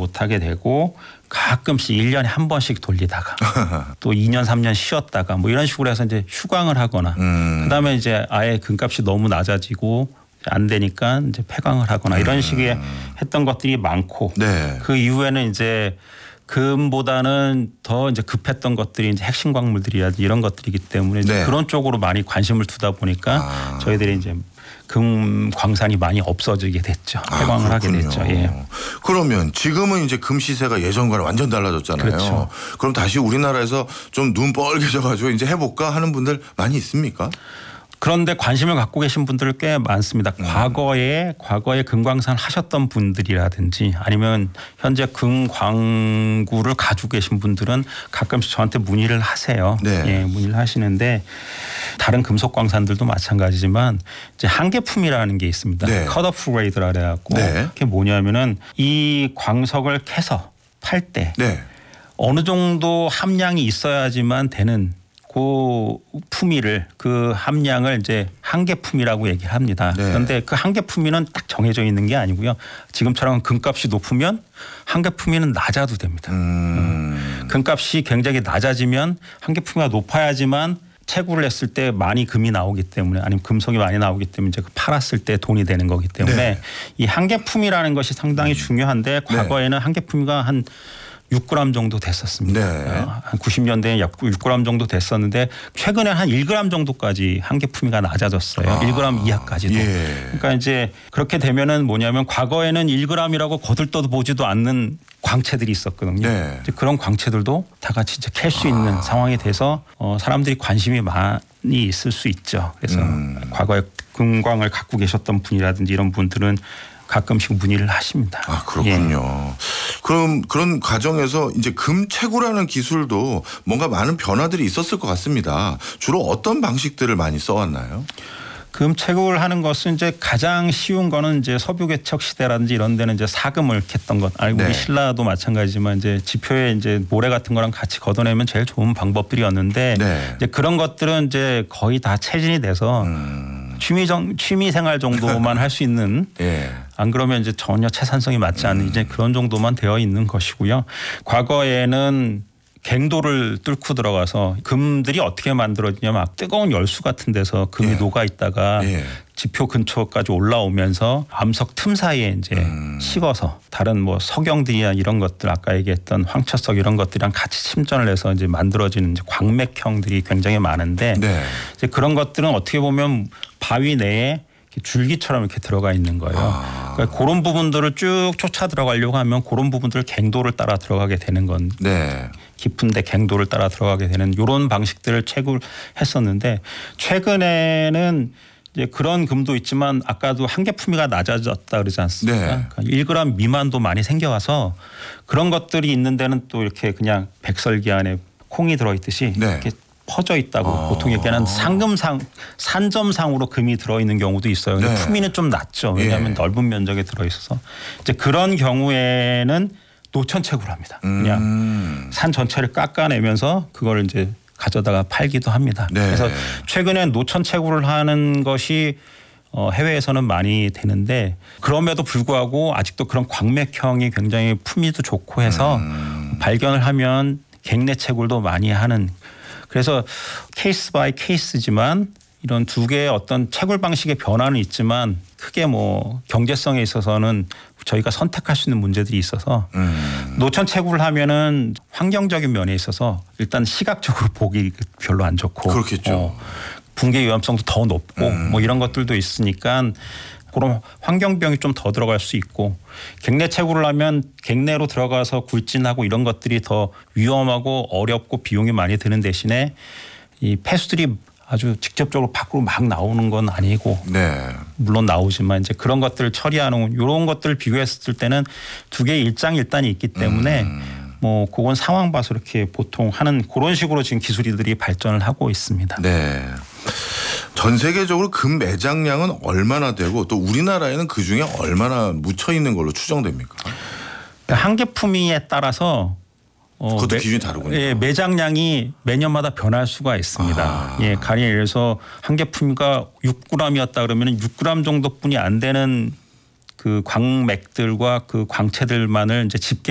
못하게 되고 가끔씩 1년에 한 번씩 돌리다가 또 2년 3년 쉬었다가 뭐 이런 식으로 해서 이제 휴강을 하거나 그다음에 이제 아예 금값이 너무 낮아지고 안 되니까 이제 폐강을 하거나 이런 식의 했던 것들이 많고 네. 그 이후에는 이제 금보다는 더 이제 급했던 것들이 이제 핵심 광물들이라든지 이런 것들이기 때문에 이제 네. 그런 쪽으로 많이 관심을 두다 보니까 저희들이 이제 금 광산이 많이 없어지게 됐죠. 폐광을 하게 됐죠. 예. 그러면 지금은 이제 금 시세가 예전과는 완전 달라졌잖아요. 그렇죠. 그럼 다시 우리나라에서 좀 눈 뻘개져가지고 이제 해볼까 하는 분들 많이 있습니까? 그런데 관심을 갖고 계신 분들 꽤 많습니다. 과거에 금광산 하셨던 분들이라든지 아니면 현재 금광구를 가지고 계신 분들은 가끔씩 저한테 문의를 하세요. 네. 예, 문의를 하시는데 다른 금속 광산들도 마찬가지지만 이제 한계품이라는 게 있습니다. 네. 컷오프 그레이드라 그래갖고 네. 그게 뭐냐면은 이 광석을 캐서 팔 때 네. 어느 정도 함량이 있어야지만 되는 그 품위를 그 함량을 이제 한계품이라고 얘기를 합니다. 네. 그런데 그 한계품위는 딱 정해져 있는 게 아니고요. 지금처럼 금값이 높으면 한계품위는 낮아도 됩니다. 금값이 굉장히 낮아지면 한계품위가 높아야지만 채굴을 했을 때 많이 금이 나오기 때문에 아니면 금속이 많이 나오기 때문에 이제 팔았을 때 돈이 되는 거기 때문에 네. 이 한계품이라는 것이 상당히 중요한데 과거에는 한계품위가 한 6g 정도 됐었습니다. 네. 한 90년대에 약 6g 정도 됐었는데 최근에 한 1g 정도까지 한계품위가 낮아졌어요. 1g 이하까지도. 예. 그러니까 이제 그렇게 되면은 뭐냐면 과거에는 1g이라고 거들떠도 보지도 않는 광채들이 있었거든요. 네. 이제 그런 광채들도 다 같이 이제 캘 수 있는 상황이 돼서 사람들이 관심이 많이 있을 수 있죠. 그래서 과거에 금광을 갖고 계셨던 분이라든지 이런 분들은 가끔씩 문의를 하십니다. 아, 그렇군요. 그럼 그런 과정에서 이제 금 채굴하는 기술도 뭔가 많은 변화들이 있었을 것 같습니다. 주로 어떤 방식들을 많이 써왔나요? 금 채굴을 하는 것은 이제 가장 쉬운 거는 이제 서부개척 시대라든지 이런 데는 이제 사금을 캤던 것. 아니고 네. 우리 신라도 마찬가지지만 이제 지표에 이제 모래 같은 거랑 같이 걷어내면 제일 좋은 방법들이었는데 네. 이제 그런 것들은 이제 거의 다 체진이 돼서 취미 생활 정도만 할 수 있는 예. 안 그러면 이제 전혀 채산성이 맞지 않는 이제 그런 정도만 되어 있는 것이고요. 과거에는 갱도를 뚫고 들어가서 금들이 어떻게 만들어지냐면 뜨거운 열수 같은 데서 금이 예. 녹아 있다가 예. 지표 근처까지 올라오면서 암석 틈 사이에 이제 식어서 다른 뭐 석영들이나 이런 것들 아까 얘기했던 황처석 이런 것들이랑 같이 침전을 해서 이제 만들어지는 이제 광맥형들이 굉장히 많은데 네. 이제 그런 것들은 어떻게 보면 바위 내에 줄기처럼 이렇게 들어가 있는 거예요. 그러니까 그런 부분들을 쭉 쫓아 들어가려고 하면 그런 부분들을 갱도를 따라 들어가게 되는 건 네. 깊은데 갱도를 따라 들어가게 되는 이런 방식들을 채굴했었는데 최근에는 이제 그런 금도 있지만 아까도 한계품위가 낮아졌다 그러지 않습니까? 네. 그러니까 1g 미만도 많이 생겨와서 그런 것들이 있는 데는 또 이렇게 그냥 백설기 안에 콩이 들어있듯이 네. 이렇게 퍼져 있다고 보통 얘기하는 산점상으로 금이 들어있는 경우도 있어요. 근데 네. 품위는 좀 낮죠. 왜냐하면 예. 넓은 면적에 들어있어서 이제 그런 경우에는 노천 채굴합니다. 그냥 산 전체를 깎아내면서 그걸 이제 가져다가 팔기도 합니다. 네. 그래서 최근에 노천 채굴을 하는 것이 해외에서는 많이 되는데 그럼에도 불구하고 아직도 그런 광맥형이 굉장히 품위도 좋고 해서 발견을 하면 갱내 채굴도 많이 하는 그래서 케이스 바이 케이스지만 이런 두 개의 어떤 채굴 방식의 변화는 있지만 크게 뭐 경제성에 있어서는 저희가 선택할 수 있는 문제들이 있어서 노천 채굴을 하면은 환경적인 면에 있어서 일단 시각적으로 보기 별로 안 좋고 그렇겠죠. 붕괴 위험성도 더 높고 뭐 이런 것들도 있으니까 그런 환경병이 좀 더 들어갈 수 있고 갱내 채굴을 하면 갱내로 들어가서 굴진하고 이런 것들이 더 위험하고 어렵고 비용이 많이 드는 대신에 이 폐수들이 아주 직접적으로 밖으로 막 나오는 건 아니고 네. 물론 나오지만 이제 그런 것들을 처리하는 이런 것들을 비교했을 때는 두 개의 일장일단이 있기 때문에 뭐 그건 상황 봐서 이렇게 보통 하는 그런 식으로 지금 기술들이 발전을 하고 있습니다. 네. 전 세계적으로 금 매장량은 얼마나 되고 또 우리나라에는 그중에 얼마나 묻혀 있는 걸로 추정됩니까? 그러니까 한계품위에 따라서 그것도 기준이 다르군요. 예, 매장량이 매년마다 변할 수가 있습니다. 예, 가령 예를 들어서 한계품위가 6g이었다 그러면 6g 정도뿐이 안 되는 그 광맥들과 그 광채들만을 이제 집계